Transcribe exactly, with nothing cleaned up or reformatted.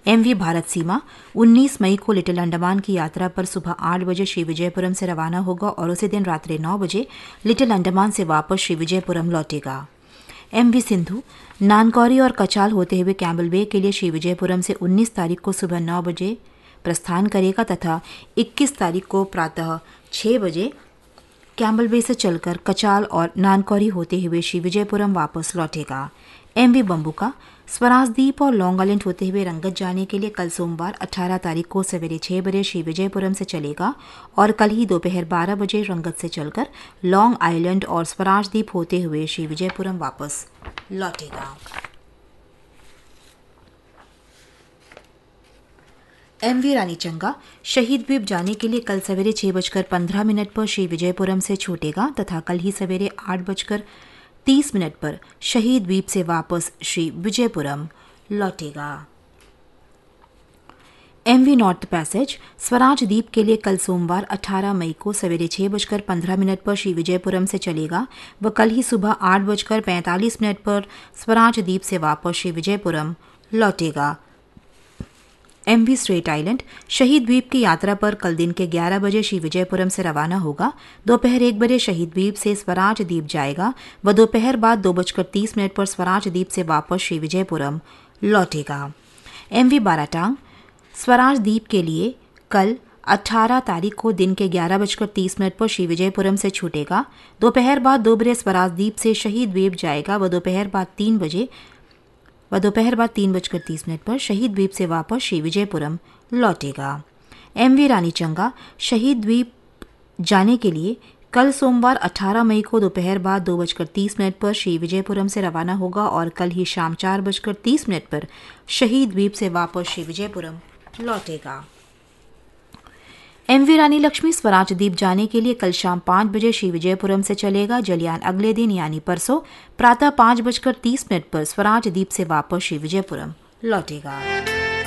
MV Bharat सीमा उन्नीस मई को little Andaman की यात्रा पर सुबह आठ बजे श्री विजयपुरम से रवाना होगा और उसी दिन रात्रि नौ बजे लिटिल अंडमान से वापस श्री विजयपुरम लौटेगा। एमवी सिंधु नानकौरी और कचाल होते हुए कैम्बल बे के लिए श्री विजयपुरम से उन्नीस तारीख को सुबह नौ बजे प्रस्थान करेगा तथा इक्कीस तारीख को प्रातः छह बजे कैम्बल बे से चलकर कचाल और नानकौरी होते हुए श्री विजयपुरम वापस लौटेगा। एमवी बम्बुका स्वराज द्वीप और लॉन्ग आइलैंड होते हुए रंगत जाने के लिए कल सोमवार अठारह तारीख को सवेरे छह बजे श्री विजयपुरम से चलेगा और कल ही दोपहर बारह बजे रंगत से चलकर लॉन्ग आइलैंड और स्वराज द्वीप होते हुए श्री विजयपुरम वापस लौटेगा। एमवी रानीचंगा शहीद द्वीप जाने के लिए कल सवेरे छह बजकर पंद्रह मिनट पर श्री विजयपुरम से छूटेगा तथा कल ही सवेरे आठ बजकर तीस मिनट पर शहीद द्वीप से वापस Shri Vijayapuram लौटेगा। MV north passage Swaraj द्वीप के लिए कल सोमवार अठारह मई को सवेरे छह बजकर पंद्रह मिनट पर श्री विजयपुरम से चलेगा व कल ही सुबह आठ बजकर पैंतालीस मिनट पर स्वराज द्वीप से वापस Shri Vijayapuram लौटेगा। MV straight island शहीद द्वीप की यात्रा पर कल दिन के ग्यारह बजे श्री विजयपुरम से रवाना होगा। दोपहर एक बजे शहीद द्वीप से स्वराज द्वीप जाएगा व दोपहर बाद दो बजकर तीस मिनट पर स्वराज द्वीप से वापस श्री विजयपुरम लौटेगा। एमवी बाराटांग स्वराज द्वीप के लिए कल अठारह तारीख को दिन के ग्यारह बजकर तीस मिनट पर श्री विजयपुरम से छूटेगा। दोपहर बाद दो बजे स्वराज द्वीप से शहीद द्वीप जाएगा व दोपहर बाद तीन बजे व दोपहर बाद तीन बजकर तीस मिनट पर शहीद द्वीप से वापस श्री विजयपुरम लौटेगा। एमवी रानीचंगा शहीद द्वीप जाने के लिए कल सोमवार अठारह मई को दोपहर बाद दो बजकर तीस मिनट पर श्री विजयपुरम से रवाना होगा और कल ही शाम चार बजकर तीस मिनट पर शहीद द्वीप से वापस श्री विजयपुरम लौटेगा। एमवी रानी लक्ष्मी स्वराज द्वीप जाने के लिए कल शाम पाँच बजे श्री विजयपुरम से चलेगा। जलयान अगले दिन यानी परसों प्रातः पाँच बजकर तीस मिनट पर स्वराज द्वीप से वापस श्री विजयपुरम लौटेगा।